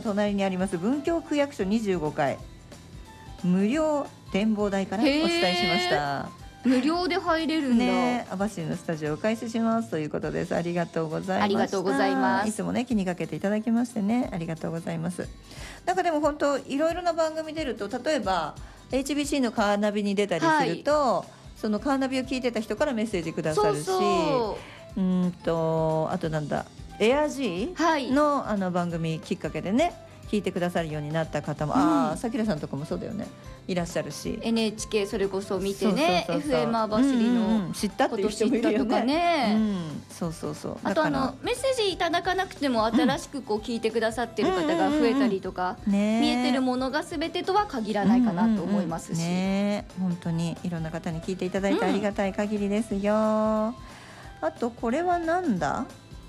隣にあります文京区役所25階無料展望台からお伝えしました。 無料で入れるんだね。網走のスタジオを開始しますということです。ありがとうございました。 ありがとうございます。 いつもね気にかけていただきましてね、ありがとうございます。なんかでも本当いろいろな番組出ると、例えば HBC のカーナビに出たりすると、そのカーナビを聞いてた人からメッセージくださるし、あとなんだエアジーの、あの番組きっかけでね聞いてくださるようになった方も、さきらさんとかもそうだよね、いらっしゃるし、 NHK それこそ見てね、FM 網走の知ったっていう人もいるよね。そうそうそう。 あとメッセージいただかなくても新しくこう聞いてくださってる方が増えたりとか、見えてるものが全てとは限らないかなと思いますし、 本当にいろんな方に聞いていただいてありがたい限りですよ。あとこれはなんだ、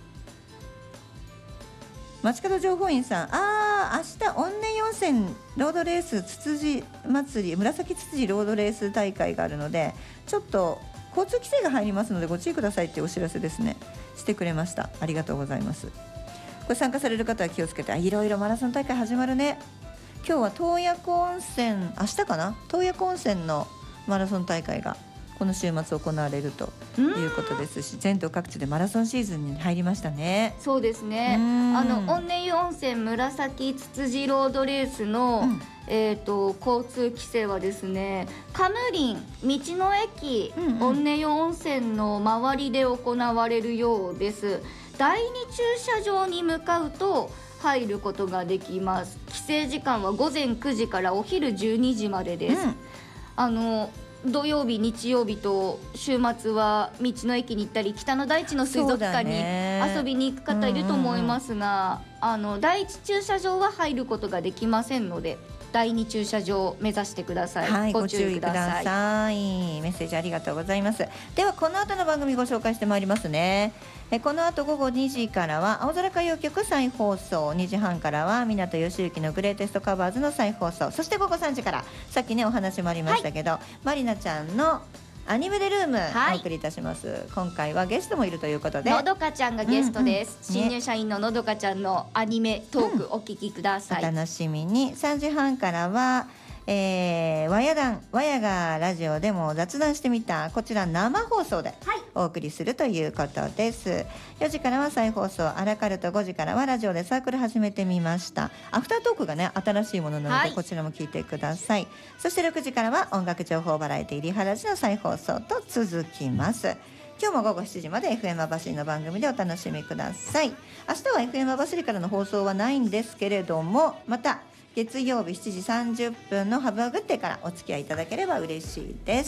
町角情報員さん、明日温根温泉ロードレースつつじ祭り紫つつじロードレース大会があるので、ちょっと交通規制が入りますのでご注意くださいっていうお知らせですね、してくれました。ありがとうございます。これ参加される方は気をつけて、いろいろマラソン大会始まるね。今日は洞爺湖温泉、明日かな、洞爺湖温泉のマラソン大会がこの週末行われるということですし、全国各地でマラソンシーズンに入りましたね。 そうですね。温根湯温泉紫つつじロードレースの、交通規制はですね、カムリン道の駅、温根湯温泉の周りで行われるようです。第2駐車場に向かうと入ることができます。規制時間は午前9時からお昼12時までです。土曜日日曜日と週末は道の駅に行ったり北の大地の水族館に遊びに行く方いると思いますが、第一駐車場は入ることができませんので、第二駐車場を目指してください。ご注意ください。 メッセージありがとうございます。ではこの後の番組ご紹介してまいりますね。この後午後2時からは青空歌謡曲再放送、2時半からは湊義行のグレイテストカバーズの再放送、そして午後3時からさっきねお話もありましたけど、まりなちゃんのアニメでルーム、お送りいたします。今回はゲストもいるということで、 のどかちゃんがゲストです。新入社員ののどかちゃんのアニメトークお聞きください。 お楽しみに。3時半からは和やがラジオでも雑談してみた、こちら生放送でお送りするということです。4時からは再放送アラカルト、5時からはラジオでサークル始めてみました。アフタートークがね新しいものなので、こちらも聞いてください。そして6時からは音楽情報バラエティリハラジの再放送と続きます。今日も午後7時まで FM 網走の番組でお楽しみください。明日は FM 網走からの放送はないんですけれども、また月曜日7時30分のハブアグッデからお付き合いいただければ嬉しいです。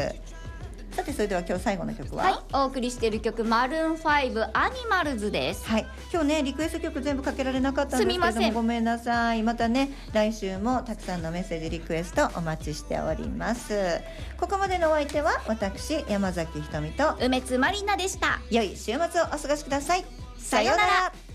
さてそれでは今日最後の曲は、 お送りしている曲マルーン5アニマルズです。 今日ねリクエスト曲全部かけられなかったんですけども、ごめんなさい。またね来週もたくさんのメッセージリクエストお待ちしております。ここまでのお相手は私山崎ひとみと梅津まりなでした。 良い週末をお過ごしください。さようなら。